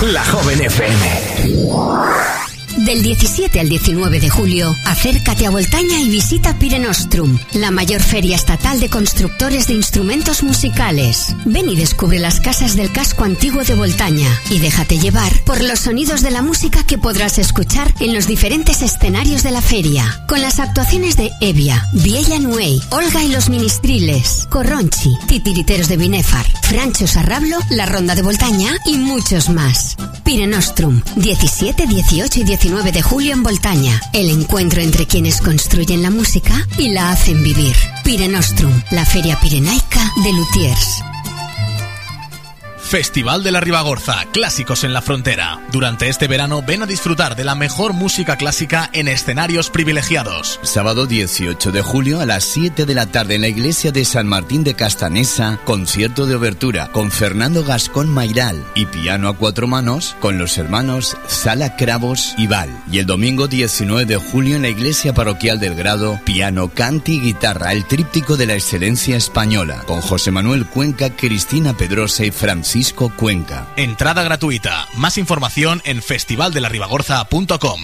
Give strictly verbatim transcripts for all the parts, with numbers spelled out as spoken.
La Joven F M. Del diecisiete al diecinueve de julio, acércate a Voltaña y visita Pirenostrum, la mayor feria estatal de constructores de instrumentos musicales. Ven y descubre las casas del casco antiguo de Voltaña y déjate llevar por los sonidos de la música que podrás escuchar en los diferentes escenarios de la feria, con las actuaciones de Evia, Biella Nuey, Olga y los Ministriles, Corronchi, Titiriteros de Binefar, Francho Sarrablo, La Ronda de Voltaña y muchos más. Pirenostrum, diecisiete, dieciocho y diecinueve de julio en Voltaña. El encuentro entre quienes construyen la música y la hacen vivir. Pirenostrum, la feria pirenaica de luthiers. Festival de la Ribagorza, clásicos en la frontera. Durante este verano ven a disfrutar de la mejor música clásica en escenarios privilegiados. Sábado dieciocho de julio a las siete de la tarde en la iglesia de San Martín de Castanesa, concierto de obertura con Fernando Gascón Mairal y piano a cuatro manos con los hermanos Sala Cravos y Val. Y el domingo diecinueve de julio en la iglesia parroquial del Grado, piano, canti y guitarra, el tríptico de la excelencia española, con José Manuel Cuenca, Cristina Pedrosa y Francisco Cuenca. Entrada gratuita. Más información en festival de la ribagorza punto com.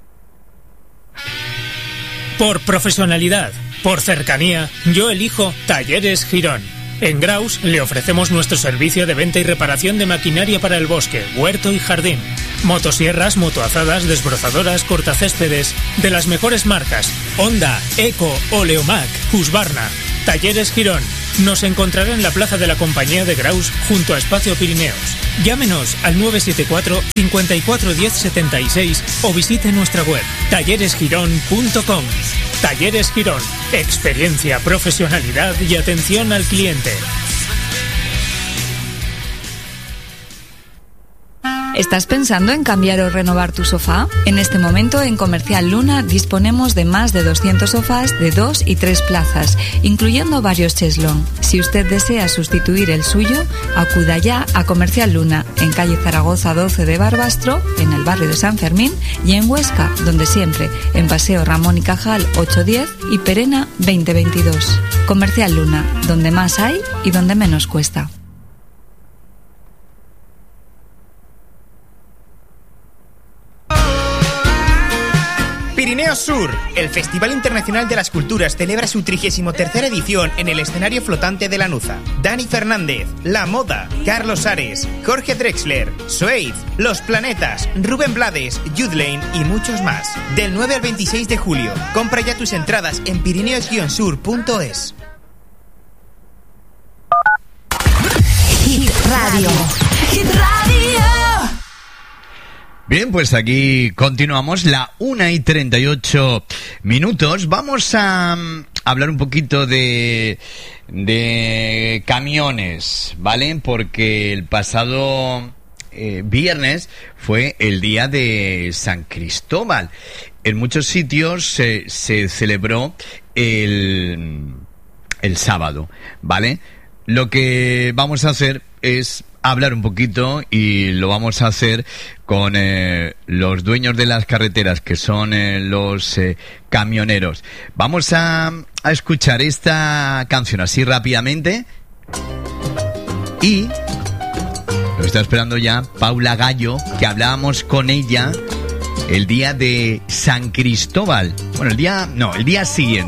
Por profesionalidad, por cercanía, yo elijo Talleres Girón. En Graus le ofrecemos nuestro servicio de venta y reparación de maquinaria para el bosque, huerto y jardín. Motosierras, motoazadas, desbrozadoras, cortacéspedes, de las mejores marcas: Honda, Eco, Oleomac, Husqvarna. Talleres Girón. Nos encontrará en la plaza de la Compañía de Graus, junto a Espacio Pirineos. Llámenos al nueve siete cuatro, cinco cuatro uno cero, siete seis o visite nuestra web talleres girón punto com. Talleres Girón. Experiencia, profesionalidad y atención al cliente. ¿Estás pensando en cambiar o renovar tu sofá? En este momento en Comercial Luna disponemos de más de doscientos sofás de dos y tres plazas, incluyendo varios cheslón. Si usted desea sustituir el suyo, acuda ya a Comercial Luna, en calle Zaragoza doce de Barbastro, en el barrio de San Fermín, y en Huesca, donde siempre, en Paseo Ramón y Cajal ocho diez y Perena veinte veintidós. Comercial Luna, donde más hay y donde menos cuesta. Pirineos Sur, el Festival Internacional de las Culturas celebra su trigésimo tercera edición en el escenario flotante de Lanuza. Dani Fernández, La Moda, Carlos Ares, Jorge Drexler, Suede, Los Planetas, Rubén Blades, Youth-Lane y muchos más. Del nueve al veintiséis de julio. Compra ya tus entradas en pirineos guion sur punto es. Hit Radio. Hit Radio. Bien, pues aquí continuamos, la una y treinta y ocho minutos. Vamos a um, hablar un poquito de, de camiones, ¿vale? Porque el pasado eh, viernes fue el día de San Cristóbal. En muchos sitios se, se celebró el, el sábado, ¿vale? Lo que vamos a hacer es hablar un poquito y lo vamos a hacer con eh, los dueños de las carreteras, que son eh, los eh, camioneros. Vamos a, a escuchar esta canción así rápidamente y lo está esperando ya Paula Gallo, que hablábamos con ella el día de San Cristóbal. Bueno, el día, no, el día siguiente.